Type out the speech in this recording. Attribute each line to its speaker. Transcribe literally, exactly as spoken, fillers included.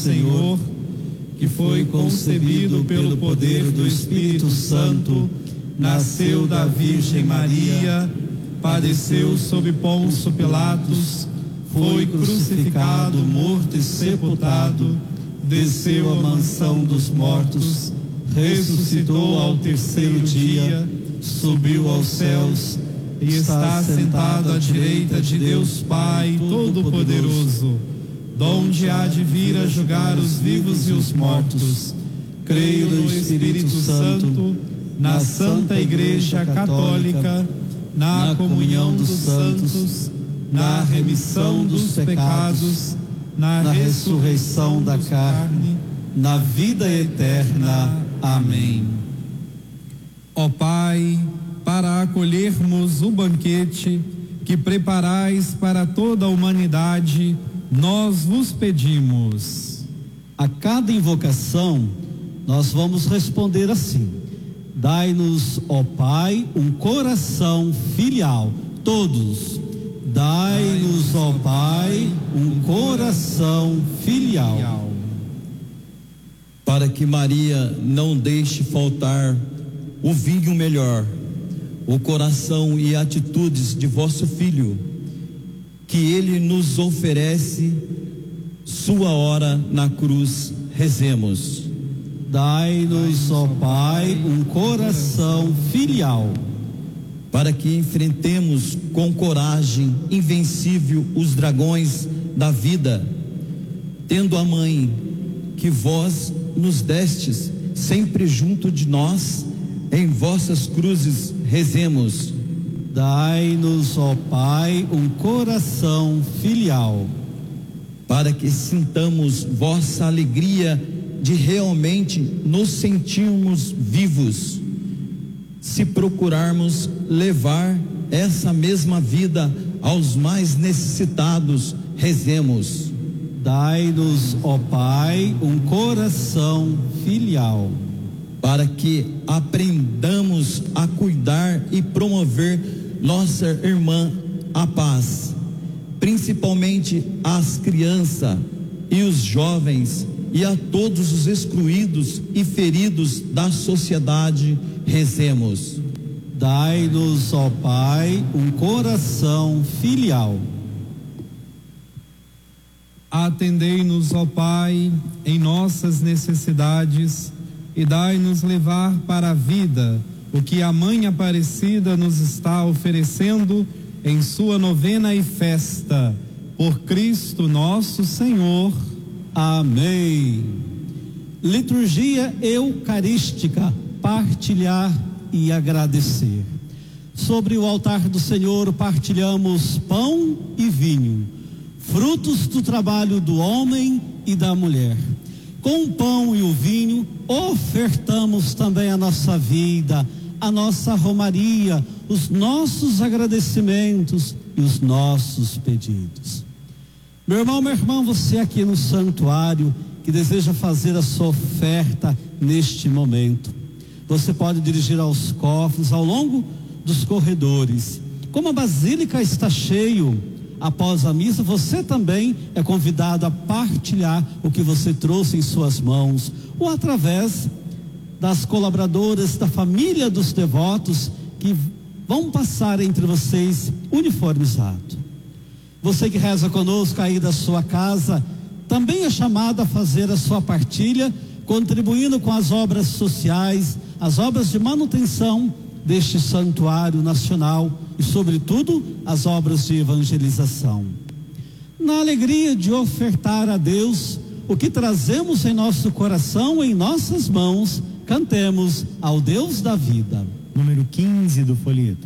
Speaker 1: Senhor, que foi concebido pelo poder do Espírito Santo, nasceu da Virgem Maria, padeceu sob Pôncio Pilatos, foi crucificado, morto e sepultado, desceu à mansão dos mortos, ressuscitou ao terceiro dia, subiu aos céus e está sentado à direita de Deus Pai Todo-Poderoso, donde há de vir a julgar os vivos e os mortos. Creio no Espírito Santo, na Santa Igreja Católica, na comunhão dos santos, na remissão dos pecados, na ressurreição da carne, na vida eterna. Amém. Ó Pai, para acolhermos o banquete que preparais para toda a humanidade, nós vos pedimos.
Speaker 2: A cada invocação, nós vamos responder assim: dai-nos, ó Pai, um coração filial. Todos. Dai-nos, ó Pai, um coração filial.
Speaker 3: Para que Maria não deixe faltar o vinho melhor, o coração e atitudes de vosso Filho, que ele nos oferece sua hora na cruz, rezemos.
Speaker 2: Dai-nos, ó Pai, um coração filial.
Speaker 3: Para que enfrentemos com coragem invencível os dragões da vida, tendo a mãe que vós nos destes sempre junto de nós, em vossas cruzes rezemos.
Speaker 2: Dai-nos, ó Pai, um coração filial.
Speaker 3: Para que sintamos vossa alegria de realmente nos sentirmos vivos, se procurarmos levar essa mesma vida aos mais necessitados, rezemos.
Speaker 2: Dai-nos, ó Pai, um coração filial.
Speaker 3: Para que aprendamos a cuidar e promover nossa irmã a paz, principalmente as crianças e os jovens e a todos os excluídos e feridos da sociedade, rezemos.
Speaker 2: Dai-nos, ó Pai, um coração filial.
Speaker 1: Atendei-nos, ó Pai, em nossas necessidades e dai-nos levar para a vida o que a Mãe Aparecida nos está oferecendo em sua novena e festa, por Cristo nosso Senhor.
Speaker 2: Amém. Liturgia eucarística, partilhar e agradecer. Sobre o altar do Senhor partilhamos pão e vinho, frutos do trabalho do homem e da mulher. Com o pão e o vinho ofertamos também a nossa vida, a nossa romaria, os nossos agradecimentos e os nossos pedidos. Meu irmão, minha irmã, você aqui no santuário que deseja fazer a sua oferta neste momento, você pode dirigir aos cofres ao longo dos corredores. Como a basílica está cheio, após a missa, você também é convidado a partilhar o que você trouxe em suas mãos, ou através das colaboradoras da família dos devotos que vão passar entre vocês uniformizado. Você que reza conosco aí da sua casa, também é chamado a fazer a sua partilha, contribuindo com as obras sociais, as obras de manutenção deste santuário nacional e, sobretudo, as obras de evangelização. Na alegria de ofertar a Deus o que trazemos em nosso coração, em nossas mãos, cantemos ao Deus da vida.
Speaker 4: Número quinze do folheto.